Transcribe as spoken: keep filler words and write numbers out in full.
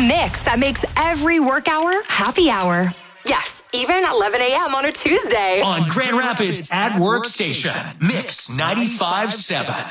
mix that makes every work hour happy hour. Yes, even eleven a.m. on a Tuesday. On Grand Rapids at Work Station. Mix ninety-five point seven.